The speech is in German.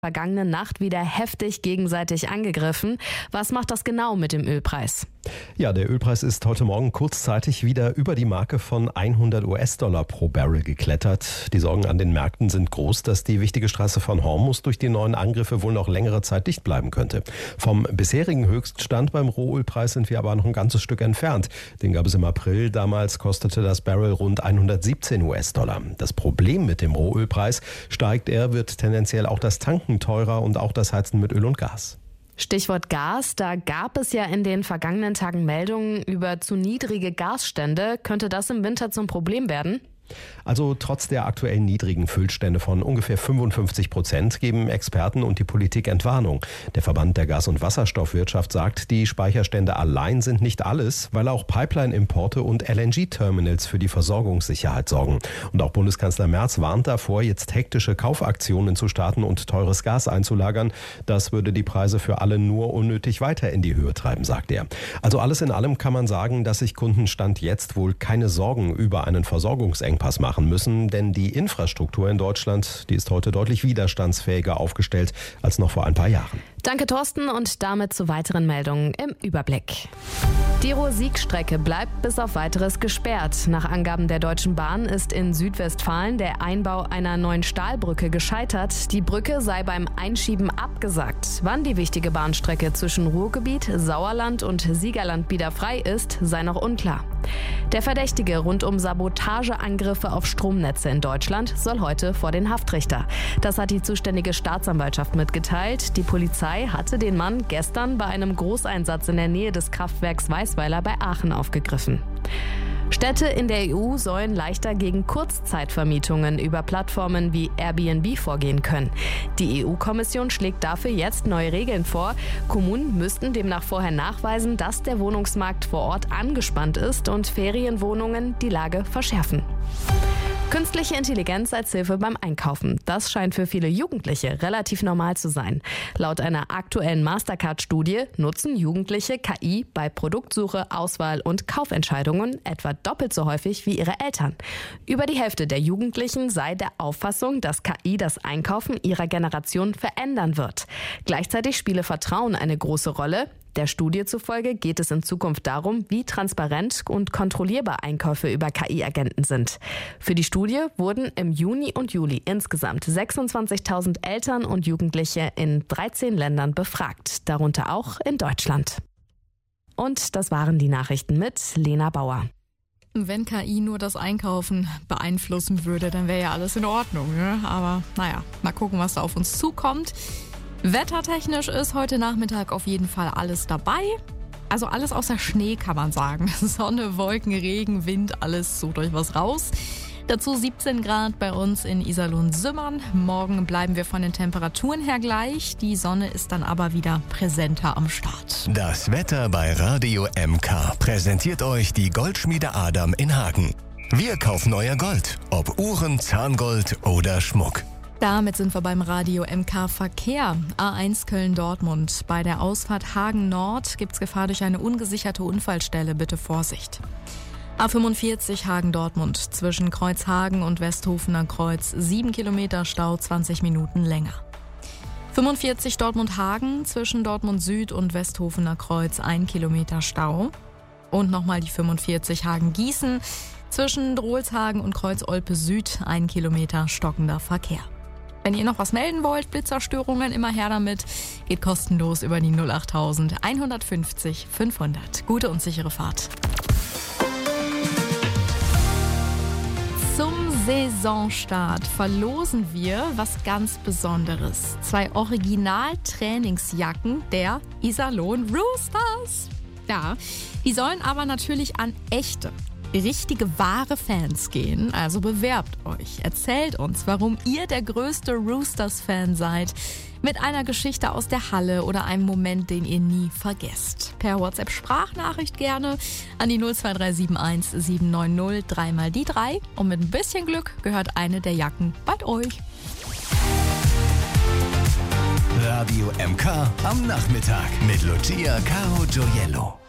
Vergangene Nacht wieder heftig gegenseitig angegriffen. Was macht das genau mit dem Ölpreis? Ja, der Ölpreis ist heute Morgen kurzzeitig wieder über die Marke von 100 US-Dollar pro Barrel geklettert. Die Sorgen an den Märkten sind groß, dass die wichtige Straße von Hormuz durch die neuen Angriffe wohl noch längere Zeit dicht bleiben könnte. Vom bisherigen Höchststand beim Rohölpreis sind wir aber noch ein ganzes Stück entfernt. Den gab es im April. Damals kostete das Barrel rund 117 US-Dollar. Das Problem mit dem Rohölpreis: steigt er, wird tendenziell auch das Tanken teurer und auch das Heizen mit Öl und Gas. Stichwort Gas, da gab es ja in den vergangenen Tagen Meldungen über zu niedrige Gasstände. Könnte das im Winter zum Problem werden? Also trotz der aktuell niedrigen Füllstände von ungefähr 55% geben Experten und die Politik Entwarnung. Der Verband der Gas- und Wasserstoffwirtschaft sagt, die Speicherstände allein sind nicht alles, weil auch Pipeline-Importe und LNG-Terminals für die Versorgungssicherheit sorgen. Und auch Bundeskanzler Merz warnt davor, jetzt hektische Kaufaktionen zu starten und teures Gas einzulagern. Das würde die Preise für alle nur unnötig weiter in die Höhe treiben, sagt er. Also alles in allem kann man sagen, dass sich Kunden Stand jetzt wohl keine Sorgen über einen Versorgungsengpass machen müssen, denn die Infrastruktur in Deutschland, die ist heute deutlich widerstandsfähiger aufgestellt als noch vor ein paar Jahren. Danke, Thorsten, und damit zu weiteren Meldungen im Überblick. Die Ruhr-Sieg-Strecke bleibt bis auf Weiteres gesperrt. Nach Angaben der Deutschen Bahn ist in Südwestfalen der Einbau einer neuen Stahlbrücke gescheitert. Die Brücke sei beim Einschieben abgesagt. Wann die wichtige Bahnstrecke zwischen Ruhrgebiet, Sauerland und Siegerland wieder frei ist, sei noch unklar. Der Verdächtige rund um Sabotageangriffe auf Stromnetze in Deutschland soll heute vor den Haftrichter. Das hat die zuständige Staatsanwaltschaft mitgeteilt. Die Polizei hatte den Mann gestern bei einem Großeinsatz in der Nähe des Kraftwerks Weißweiler bei Aachen aufgegriffen. Städte in der EU sollen leichter gegen Kurzzeitvermietungen über Plattformen wie Airbnb vorgehen können. Die EU-Kommission schlägt dafür jetzt neue Regeln vor. Kommunen müssten demnach vorher nachweisen, dass der Wohnungsmarkt vor Ort angespannt ist und Ferienwohnungen die Lage verschärfen. Künstliche Intelligenz als Hilfe beim Einkaufen. Das scheint für viele Jugendliche relativ normal zu sein. Laut einer aktuellen Mastercard-Studie nutzen Jugendliche KI bei Produktsuche, Auswahl und Kaufentscheidungen etwa doppelt so häufig wie ihre Eltern. Über die Hälfte der Jugendlichen sei der Auffassung, dass KI das Einkaufen ihrer Generation verändern wird. Gleichzeitig spiele Vertrauen eine große Rolle. Der Studie zufolge geht es in Zukunft darum, wie transparent und kontrollierbar Einkäufe über KI-Agenten sind. Für die Studie wurden im Juni und Juli insgesamt 26.000 Eltern und Jugendliche in 13 Ländern befragt, darunter auch in Deutschland. Und das waren die Nachrichten mit Lena Bauer. Wenn KI nur das Einkaufen beeinflussen würde, dann wäre ja alles in Ordnung, ne? Aber naja, mal gucken, was da auf uns zukommt. Wettertechnisch ist heute Nachmittag auf jeden Fall alles dabei. Also alles außer Schnee, kann man sagen. Sonne, Wolken, Regen, Wind, alles so durch was raus. Dazu 17 Grad bei uns in Iserlohn-Sümmern. Morgen bleiben wir von den Temperaturen her gleich. Die Sonne ist dann aber wieder präsenter am Start. Das Wetter bei Radio MK präsentiert euch die Goldschmiede Adam in Hagen. Wir kaufen euer Gold, ob Uhren, Zahngold oder Schmuck. Damit sind wir beim Radio MK Verkehr. A1 Köln-Dortmund. Bei der Ausfahrt Hagen-Nord gibt es Gefahr durch eine ungesicherte Unfallstelle. Bitte Vorsicht. A45 Hagen-Dortmund. Zwischen Kreuzhagen und Westhofener Kreuz 7 Kilometer Stau, 20 Minuten länger. 45 Dortmund-Hagen. Zwischen Dortmund Süd und Westhofener Kreuz 1 Kilometer Stau. Und nochmal die 45 Hagen-Gießen. Zwischen Drohlshagen und Kreuz Olpe Süd 1 Kilometer stockender Verkehr. Wenn ihr noch was melden wollt, Blitzerstörungen, immer her damit. Geht kostenlos über die 08000 150 500. Gute und sichere Fahrt. Zum Saisonstart verlosen wir was ganz Besonderes. 2 Original-Trainingsjacken der Iserlohn Roosters. Ja, die sollen aber natürlich an echte, richtige, wahre Fans gehen. Also bewerbt euch. Erzählt uns, warum ihr der größte Roosters-Fan seid. Mit einer Geschichte aus der Halle oder einem Moment, den ihr nie vergesst. Per WhatsApp-Sprachnachricht gerne an die 02371 790 3 mal die 3. Und mit ein bisschen Glück gehört eine der Jacken bald euch. Radio MK am Nachmittag mit Lucia Caro Gioiello.